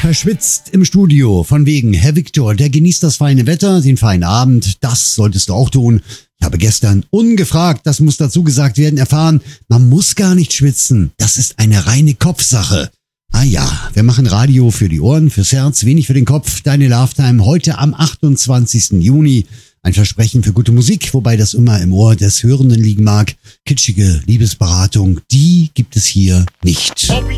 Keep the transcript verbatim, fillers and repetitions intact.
verschwitzt im Studio. Von wegen, Herr Viktor, der genießt das feine Wetter, den feinen Abend. Das solltest du auch tun. Ich habe gestern ungefragt, das muss dazu gesagt werden, erfahren, man muss gar nicht schwitzen. Das ist eine reine Kopfsache. Ah ja, wir machen Radio für die Ohren, fürs Herz, wenig für den Kopf. Deine Love-Time heute am achtundzwanzigsten Juni. Ein Versprechen für gute Musik, wobei das immer im Ohr des Hörenden liegen mag. Kitschige Liebesberatung, die gibt es hier nicht. Bobby